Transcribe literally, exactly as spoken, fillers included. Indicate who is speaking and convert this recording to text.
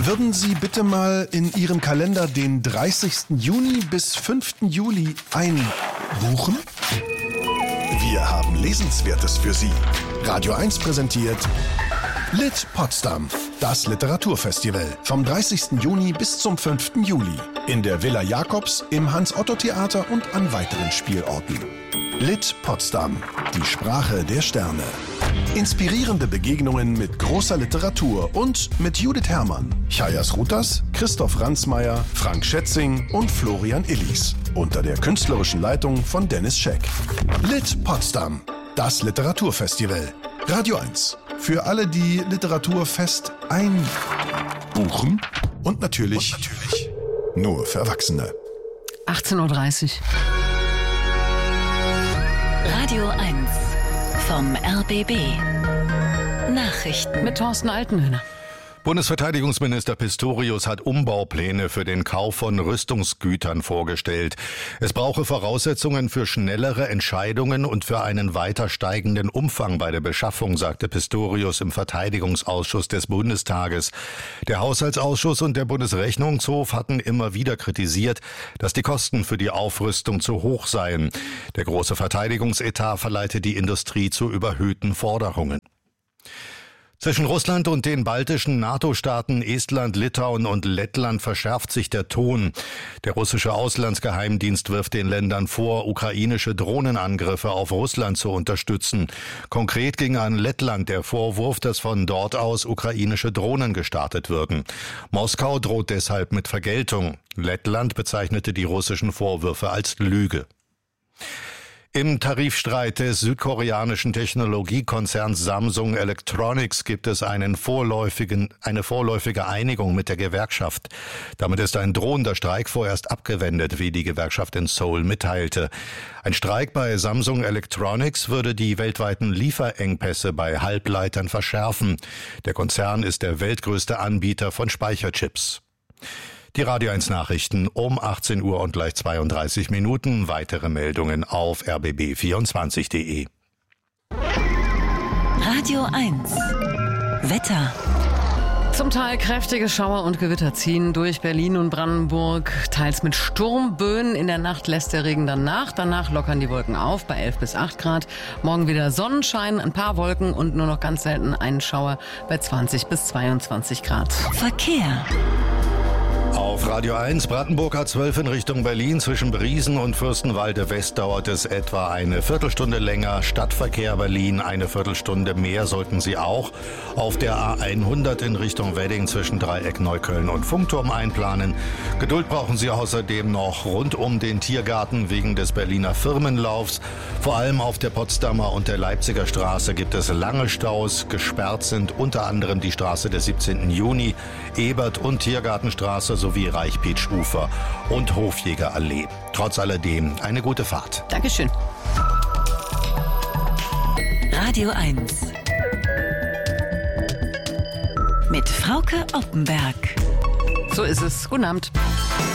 Speaker 1: Würden Sie bitte mal in Ihrem Kalender den dreißigsten Juni bis fünften Juli einbuchen? Wir haben Lesenswertes für Sie. Radio eins präsentiert Lit Potsdam, das Literaturfestival. Vom dreißigsten Juni bis zum fünften Juli. In der Villa Jakobs, im Hans-Otto-Theater und an weiteren Spielorten. Lit Potsdam, die Sprache der Sterne. Inspirierende Begegnungen mit großer Literatur und mit Judith Herrmann, Chayas Rutas, Christoph Ransmayr, Frank Schätzing und Florian Illies. Unter der künstlerischen Leitung von Dennis Scheck. Lit Potsdam, das Literaturfestival. Radio eins. Für alle, die Literaturfest einbuchen. Und natürlich, und natürlich nur für Erwachsene.
Speaker 2: achtzehn Uhr dreißig.
Speaker 3: Radio eins vom R B B. Nachrichten
Speaker 2: Mit Thorsten Altenhöhner.
Speaker 4: Bundesverteidigungsminister Pistorius hat Umbaupläne für den Kauf von Rüstungsgütern vorgestellt. Es brauche Voraussetzungen für schnellere Entscheidungen und für einen weiter steigenden Umfang bei der Beschaffung, sagte Pistorius im Verteidigungsausschuss des Bundestages. Der Haushaltsausschuss und der Bundesrechnungshof hatten immer wieder kritisiert, dass die Kosten für die Aufrüstung zu hoch seien. Der große Verteidigungsetat verleitet die Industrie zu überhöhten Forderungen. Zwischen Russland und den baltischen NATO-Staaten Estland, Litauen und Lettland verschärft sich der Ton. Der russische Auslandsgeheimdienst wirft den Ländern vor, ukrainische Drohnenangriffe auf Russland zu unterstützen. Konkret ging an Lettland der Vorwurf, dass von dort aus ukrainische Drohnen gestartet würden. Moskau droht deshalb mit Vergeltung. Lettland bezeichnete die russischen Vorwürfe als Lüge. Im Tarifstreit des südkoreanischen Technologiekonzerns Samsung Electronics gibt es einen vorläufigen, eine vorläufige Einigung mit der Gewerkschaft. Damit ist ein drohender Streik vorerst abgewendet, wie die Gewerkschaft in Seoul mitteilte. Ein Streik bei Samsung Electronics würde die weltweiten Lieferengpässe bei Halbleitern verschärfen. Der Konzern ist der weltgrößte Anbieter von Speicherchips. Die Radio eins Nachrichten um achtzehn Uhr und gleich zweiunddreißig Minuten. Weitere Meldungen auf r b b vierundzwanzig punkt d e.
Speaker 3: Radio eins Wetter.
Speaker 2: Zum Teil kräftige Schauer und Gewitter ziehen durch Berlin und Brandenburg, teils mit Sturmböen. In der Nacht lässt der Regen dann nach. Danach lockern die Wolken auf bei elf bis acht Grad. Morgen wieder Sonnenschein, ein paar Wolken und nur noch ganz selten einen Schauer bei zwanzig bis zweiundzwanzig Grad.
Speaker 3: Verkehr.
Speaker 4: Auf Radio eins, Brandenburg A zwölf in Richtung Berlin. Zwischen Briesen und Fürstenwalde West dauert es etwa eine Viertelstunde länger. Stadtverkehr Berlin eine Viertelstunde mehr sollten Sie auch auf der A hundert in Richtung Wedding zwischen Dreieck Neukölln und Funkturm einplanen. Geduld brauchen Sie außerdem noch rund um den Tiergarten wegen des Berliner Firmenlaufs. Vor allem auf der Potsdamer und der Leipziger Straße gibt es lange Staus. Gesperrt sind unter anderem die Straße des siebzehnten Juni, Ebert- und Tiergartenstraße sowie Reichpetsch-Ufer und Hofjägerallee. Trotz alledem eine gute Fahrt.
Speaker 2: Dankeschön.
Speaker 3: Radio eins mit Frauke Oppenberg.
Speaker 2: So ist es. Guten Abend.